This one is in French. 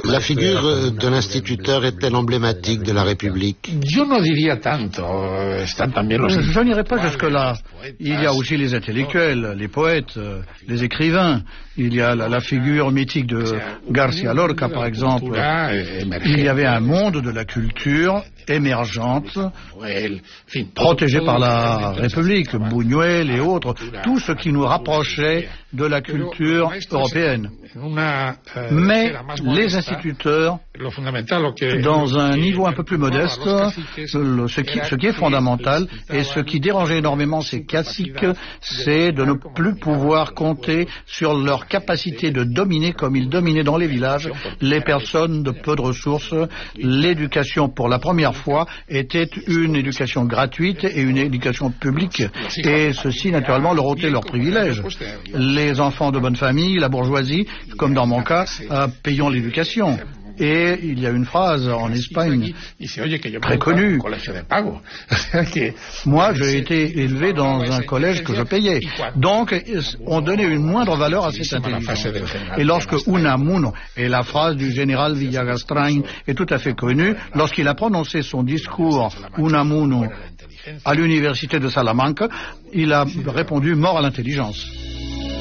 La figure de l'instituteur est-elle emblématique de la République? Je n'irai pas jusque-là. Il y a aussi les intellectuels, les poètes, les écrivains. Il y a la figure mythique de García Lorca, par exemple. Il y avait un monde de la culture émergente, protégé par la République, Buñuel et autres, tout ce qui nous rapprochait de la culture européenne. Mais les instituteurs, dans un niveau un peu plus modeste, ce qui est fondamental et ce qui dérangeait énormément ces caciques, c'est de ne plus pouvoir compter sur leur capacité de dominer, comme ils dominaient dans les villages, les personnes de peu de ressources. L'éducation, pour la première fois, était une éducation gratuite et une éducation publique. Et ceci, naturellement, leur ôtait leurs privilèges. Les enfants de bonne famille, la bourgeoisie, comme dans mon cas, payons l'éducation. Et il y a une phrase en Espagne très connue. Moi, j'ai été élevé dans un collège que je payais. Donc, on donnait une moindre valeur à cette intelligence. Et lorsque Unamuno, et la phrase du général Villagastrain est tout à fait connue, lorsqu'il a prononcé son discours Unamuno à l'université de Salamanca, il a répondu mort à l'intelligence.